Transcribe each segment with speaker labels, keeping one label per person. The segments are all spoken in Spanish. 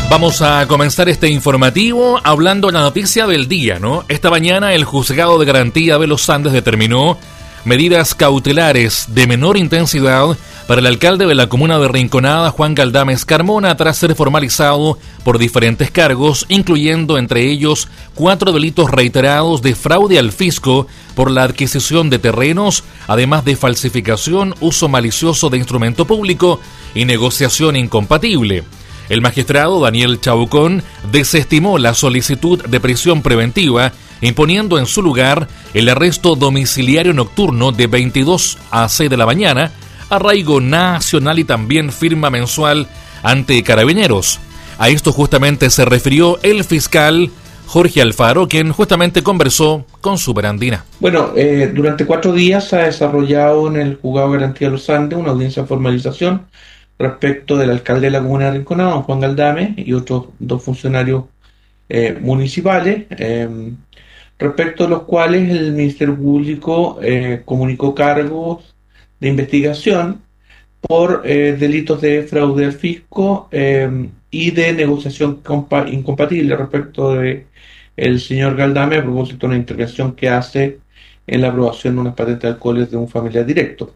Speaker 1: Vamos a comenzar este informativo hablando de la noticia del día, ¿no? Esta mañana el Juzgado de Garantía de los Andes determinó medidas cautelares de menor intensidad para el alcalde de la comuna de Rinconada, Juan Galdames Carmona, tras ser formalizado por diferentes cargos, incluyendo entre ellos 4 delitos reiterados de fraude al fisco por la adquisición de terrenos, además de falsificación, uso malicioso de instrumento público y negociación incompatible. El magistrado Daniel Chaucón desestimó la solicitud de prisión preventiva, imponiendo en su lugar el arresto domiciliario nocturno de 22 a 6 de la mañana, arraigo nacional y también firma mensual ante Carabineros. A esto justamente se refirió el fiscal Jorge Alfaro, quien justamente conversó con Superandina.
Speaker 2: Bueno, durante 4 días se ha desarrollado en el Juzgado de Garantía de los Andes una audiencia de formalización respecto del alcalde de la comuna de Rinconada, don Juan Galdames, y otros 2 funcionarios municipales, respecto a los cuales el Ministerio Público comunicó cargos de investigación por delitos de fraude al fisco y de negociación incompatible respecto de el señor Galdames a propósito de una intervención que hace en la aprobación de unas patentes de alcoholes de un familiar directo.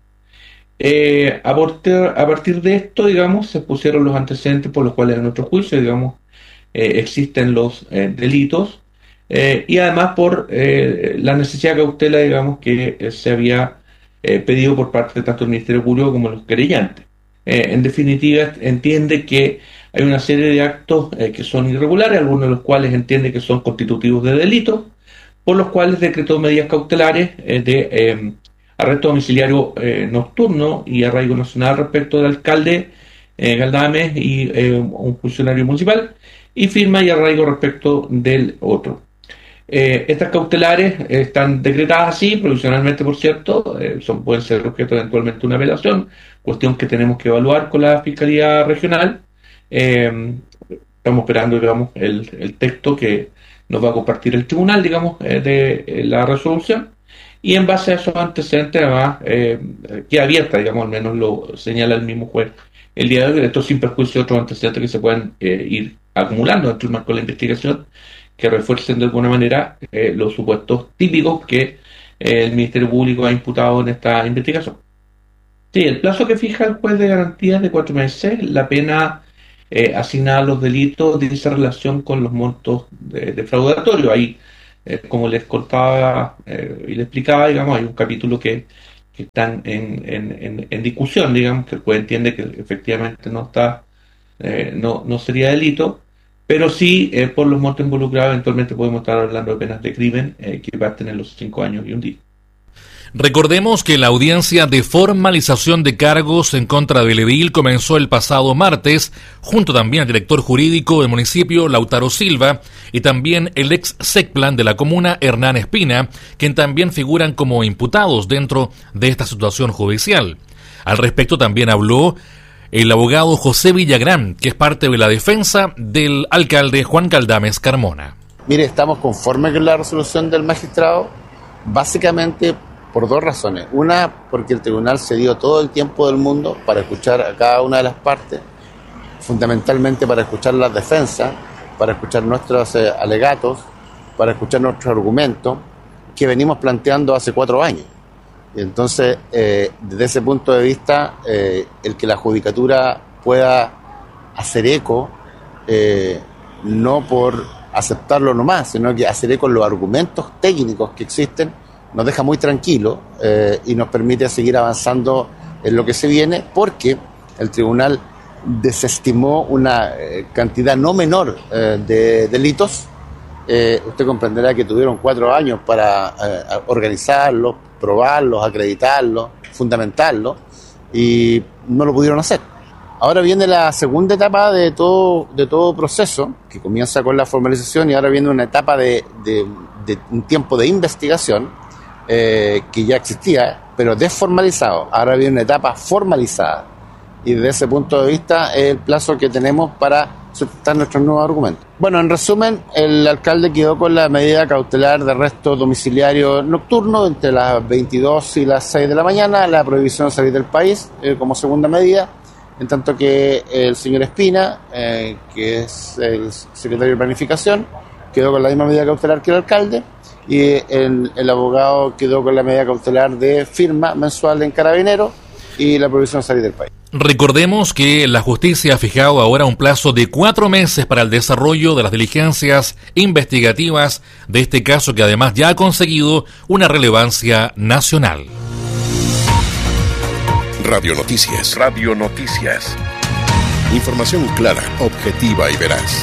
Speaker 2: A partir de esto, digamos, se pusieron los antecedentes por los cuales en nuestro juicio, digamos, existen los delitos y además por la necesidad de cautela, digamos, que se había pedido por parte tanto del Ministerio Público como de los querellantes. En definitiva, entiende que hay una serie de actos que son irregulares, algunos de los cuales entiende que son constitutivos de delitos, por los cuales decretó medidas cautelares de arresto domiciliario nocturno y arraigo nacional respecto del alcalde Galdames y un funcionario municipal, y firma y arraigo respecto del otro. Estas cautelares están decretadas así, provisionalmente por cierto, pueden ser objeto eventualmente de una apelación, cuestión que tenemos que evaluar con la Fiscalía Regional. Estamos esperando, digamos, el texto que nos va a compartir el tribunal, digamos, de la resolución. Y en base a esos antecedentes, además, queda abierta, digamos, al menos lo señala el mismo juez el día de hoy, esto sin perjuicio de otros antecedentes que se puedan ir acumulando dentro del marco de la investigación, que refuercen de alguna manera los supuestos típicos que el Ministerio Público ha imputado en esta investigación. Sí, el plazo que fija el juez de garantía es de 4 meses, la pena asignada a los delitos dice relación con los montos defraudatorios. Ahí, como les contaba y les explicaba, digamos, hay un capítulo que están en discusión, digamos, que el juez entiende que efectivamente no sería delito, pero sí por los montos involucrados eventualmente podemos estar hablando de penas de crimen que parten en los 5 años y un día.
Speaker 1: Recordemos que la audiencia de formalización de cargos en contra del edil comenzó el pasado martes, junto también al director jurídico del municipio, Lautaro Silva, y también el ex SECPLAN de la comuna, Hernán Espina, quien también figuran como imputados dentro de esta situación judicial. Al respecto también habló el abogado José Villagrán, que es parte de la defensa del alcalde Juan Galdames Carmona.
Speaker 3: Mire, estamos conformes con la resolución del magistrado, básicamente por 2 razones. Una, porque el tribunal se dio todo el tiempo del mundo para escuchar a cada una de las partes, fundamentalmente para escuchar las defensas, para escuchar nuestros alegatos, para escuchar nuestros argumentos, que venimos planteando hace 4 años. Y entonces, desde ese punto de vista, el que la judicatura pueda hacer eco, no por aceptarlo nomás, sino que hacer eco en los argumentos técnicos que existen, nos deja muy tranquilos y nos permite seguir avanzando en lo que se viene, porque el tribunal desestimó una cantidad no menor de delitos. Usted comprenderá que tuvieron 4 años para organizarlos, probarlos, acreditarlos, fundamentarlos, y no lo pudieron hacer. Ahora viene la segunda etapa de todo proceso, que comienza con la formalización, y ahora viene una etapa de un tiempo de investigación que ya existía, pero desformalizado. Ahora viene una etapa formalizada, y desde ese punto de vista es el plazo que tenemos para sustentar nuestros nuevos argumentos. Bueno, en resumen, el alcalde quedó con la medida cautelar de arresto domiciliario nocturno entre las 22 y las 6 de la mañana, la prohibición de salir del país como segunda medida, en tanto que el señor Espina, que es el secretario de Planificación, quedó con la misma medida cautelar que el alcalde, y el abogado quedó con la medida cautelar de firma mensual en Carabineros y la prohibición de salir del país.
Speaker 1: Recordemos que la justicia ha fijado ahora un plazo de 4 meses para el desarrollo de las diligencias investigativas de este caso, que además ya ha conseguido una relevancia nacional.
Speaker 4: Radio Noticias. Radio Noticias. Información clara, objetiva y veraz.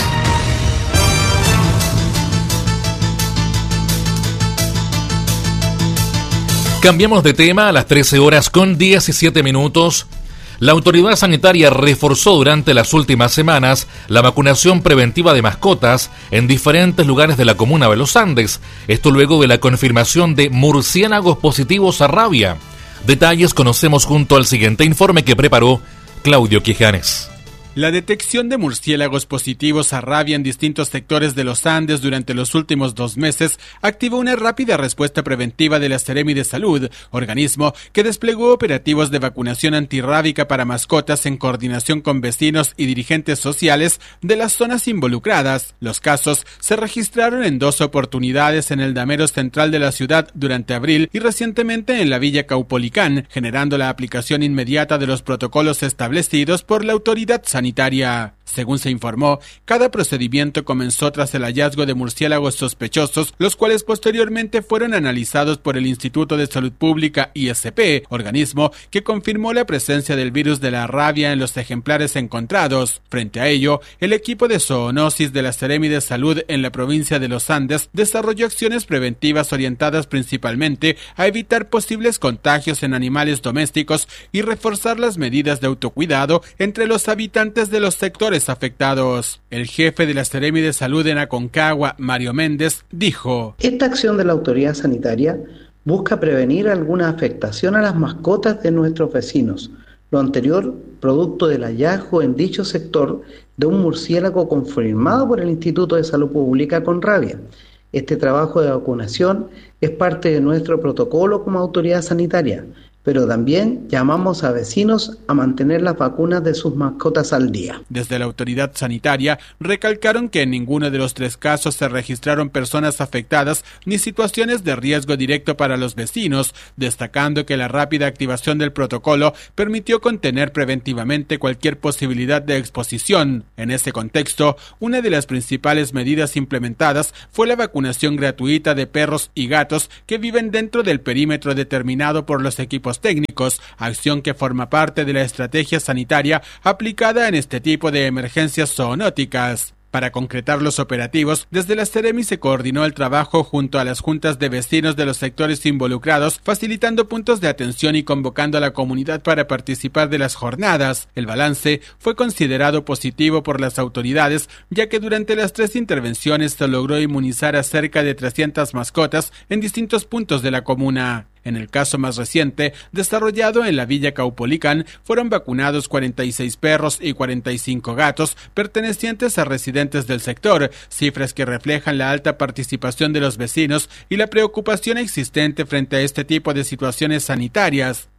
Speaker 1: Cambiamos de tema a las 13 horas con 17 minutos. La autoridad sanitaria reforzó durante las últimas semanas la vacunación preventiva de mascotas en diferentes lugares de la comuna de Los Andes. Esto luego de la confirmación de murciélagos positivos a rabia. Detalles conocemos junto al siguiente informe que preparó Claudio Quijanes.
Speaker 5: La detección de murciélagos positivos a rabia en distintos sectores de los Andes durante los últimos 2 meses activó una rápida respuesta preventiva de la Seremi de Salud, organismo que desplegó operativos de vacunación antirrábica para mascotas en coordinación con vecinos y dirigentes sociales de las zonas involucradas. Los casos se registraron en 2 oportunidades en el damero central de la ciudad durante abril y recientemente en la Villa Caupolicán, generando la aplicación inmediata de los protocolos establecidos por la autoridad sanitaria. Según se informó, cada procedimiento comenzó tras el hallazgo de murciélagos sospechosos, los cuales posteriormente fueron analizados por el Instituto de Salud Pública ISP, organismo que confirmó la presencia del virus de la rabia en los ejemplares encontrados. Frente a ello, el equipo de zoonosis de la Seremi de Salud en la provincia de Los Andes desarrolló acciones preventivas orientadas principalmente a evitar posibles contagios en animales domésticos y reforzar las medidas de autocuidado entre los habitantes de los sectores afectados. El jefe de la Seremi de Salud en Aconcagua, Mario Méndez, dijo:
Speaker 6: Esta acción de la autoridad sanitaria busca prevenir alguna afectación a las mascotas de nuestros vecinos. Lo anterior, producto del hallazgo en dicho sector de un murciélago confirmado por el Instituto de Salud Pública con rabia. Este trabajo de vacunación es parte de nuestro protocolo como autoridad sanitaria, pero también llamamos a vecinos a mantener las vacunas de sus mascotas al día.
Speaker 5: Desde la autoridad sanitaria recalcaron que en ninguno de los 3 casos se registraron personas afectadas ni situaciones de riesgo directo para los vecinos, destacando que la rápida activación del protocolo permitió contener preventivamente cualquier posibilidad de exposición. En ese contexto, una de las principales medidas implementadas fue la vacunación gratuita de perros y gatos que viven dentro del perímetro determinado por los equipos técnicos, acción que forma parte de la estrategia sanitaria aplicada en este tipo de emergencias zoonóticas. Para concretar los operativos, desde la Seremi se coordinó el trabajo junto a las juntas de vecinos de los sectores involucrados, facilitando puntos de atención y convocando a la comunidad para participar de las jornadas. El balance fue considerado positivo por las autoridades, ya que durante las 3 intervenciones se logró inmunizar a cerca de 300 mascotas en distintos puntos de la comuna. En el caso más reciente, desarrollado en la Villa Caupolicán, fueron vacunados 46 perros y 45 gatos pertenecientes a residentes del sector, cifras que reflejan la alta participación de los vecinos y la preocupación existente frente a este tipo de situaciones sanitarias.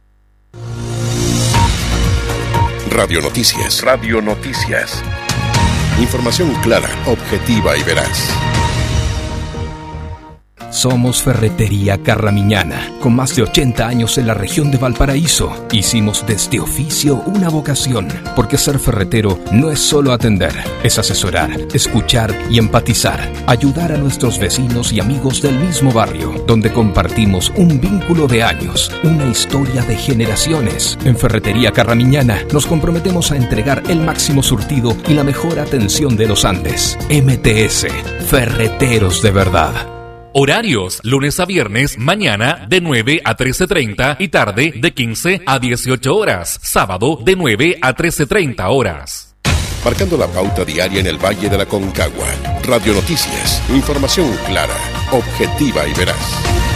Speaker 4: Radio Noticias. Radio Noticias. Información clara, objetiva y veraz.
Speaker 7: Somos Ferretería Carramiñana, con más de 80 años en la región de Valparaíso. Hicimos de este oficio una vocación, porque ser ferretero no es solo atender, es asesorar, escuchar y empatizar, ayudar a nuestros vecinos y amigos del mismo barrio, donde compartimos un vínculo de años, una historia de generaciones. En Ferretería Carramiñana nos comprometemos a entregar el máximo surtido y la mejor atención de los Andes. MTS, Ferreteros de verdad.
Speaker 1: Horarios, lunes a viernes, mañana de 9 a 13:30 y tarde de 15 a 18 horas. Sábado de 9 a 13:30 horas.
Speaker 4: Marcando la pauta diaria en el Valle de la Aconcagua. Radio Noticias. Información clara, objetiva y veraz.